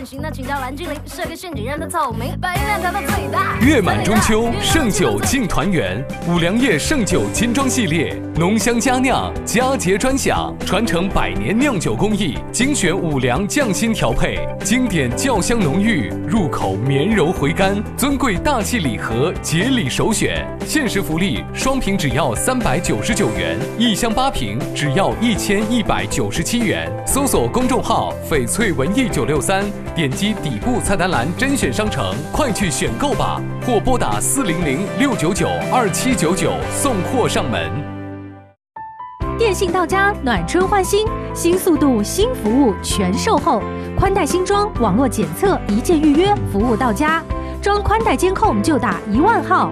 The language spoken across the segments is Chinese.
行的请教蓝精灵，是个陷阱人的透明，把音量调到最大。 月满中秋，盛酒敬团圆。五粮液盛酒金装系列，浓香佳酿，佳节专享，传承100年酿酒工艺，精选五粮匠心调配，经典酵香浓郁，入口绵柔回甘，尊贵大气礼盒，节礼首选。限时福利，双瓶只要399元，一箱8瓶只要1197元。搜索公众号翡翠文艺963，点击底部菜单栏甄选商城，快去选购吧，或拨打400-699-2799送货上门。 电信到家，暖春换新，新速度、新服务全售后，宽带新装，网络检测，一键预约，服务到家。装宽带监控就打1万号。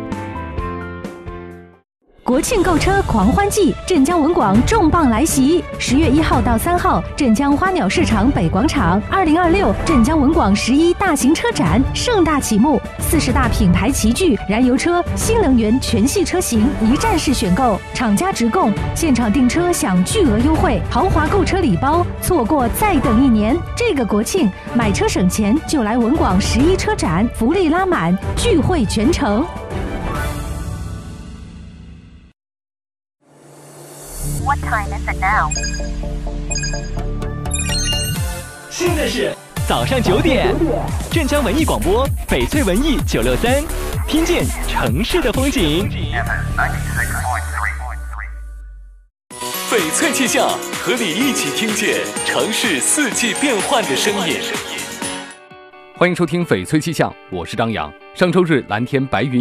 国庆购车狂欢季，镇江文广重磅来袭！10月1号到3号，镇江花鸟市场北广场，2026镇江文广11大型车展盛大启幕，40大品牌齐聚，燃油车、新能源全系车型一站式选购，厂家直供，现场订车享巨额优惠，豪华购车礼包，错过再等1年。这个国庆买车省钱，就来文广11车展，福利拉满，聚会全程。 What time is it now? 现在是早上9点，镇江文艺广播，翡翠文艺963，听见城市的风景。 翡翠气象，和你一起听见城市4季变换的声音。欢迎收听翡翠气象，我是张扬。上周日蓝天白云。